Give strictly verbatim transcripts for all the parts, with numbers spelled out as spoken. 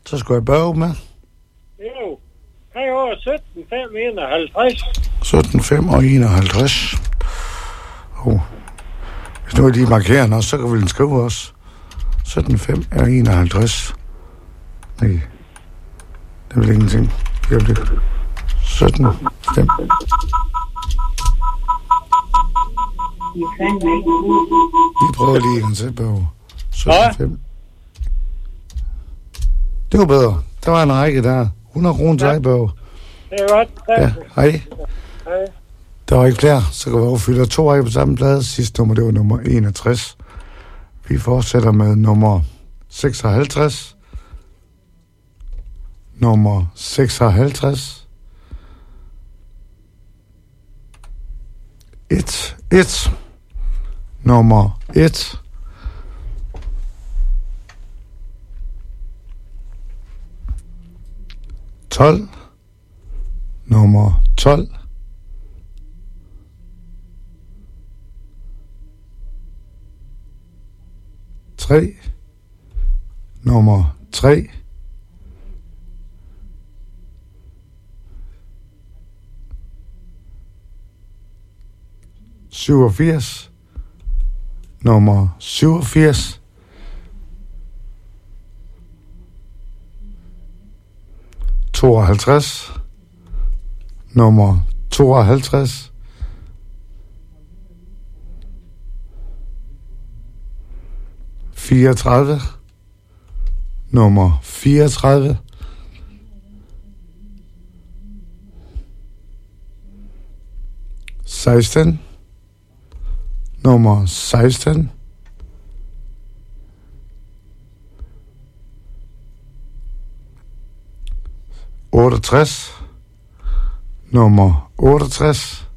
Så skal jeg bøge med. Jo. Hej over sytten fem enoghalvtreds. sytten fem og enoghalvtreds. Oh. Hvis nu er de markerer også, så kan vi den skrive også. sytten fem og enoghalvtreds. Nej. Det er vel ingenting. Det er det. sytten fem. Vi prøver lige en selv på sytten fem. Det var bedre. Der var en række der. hundrede kroner til Ejbørg. Det er godt. Ja, hej. Hej. Der var ikke flere, så kan vi overfylde to række på samme plade. Sidste nummer, det var nummer enogtres. Vi fortsætter med nummer seksoghalvtreds. Nummer seksoghalvtreds. Et, et. Nummer et. tolv. Nummer tolv. tre. Nummer tre. syvogfirs. Nummer syvogfirs. tooghalvtreds. Nummer tooghalvtreds. fireogtredive. Nummer fireogtredive. seksten. Nummer seksten. otteogtres. Nummer otteogtres.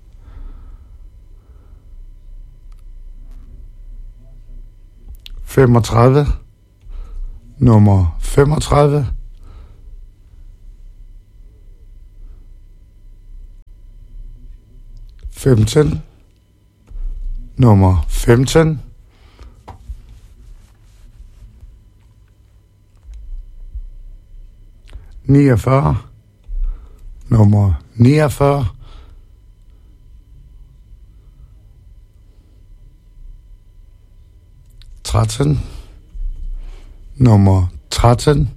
femogtredive. Nummer femogtredive. femten. Nummer femten. niogfyrre. Nummer niogfyrre. tretten. Nummer tretten.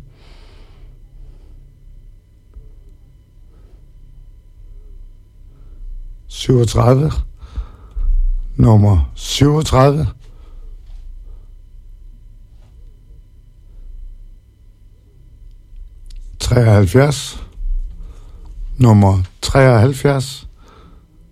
syvogtredive. Nummer syvogtredive. treoghalvfjerds. Nummer treoghalvfjerds.